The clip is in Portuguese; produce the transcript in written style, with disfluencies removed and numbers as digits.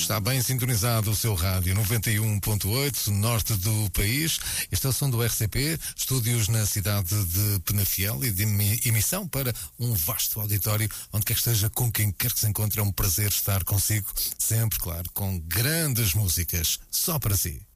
Está bem sintonizado o seu rádio 91.8, norte do país. Este é o som do RCP, estúdios na cidade de Penafiel e de emissão para um vasto auditório, onde quer que esteja, com quem quer que se encontre. É um prazer estar consigo, sempre, claro, com grandes músicas, só para si.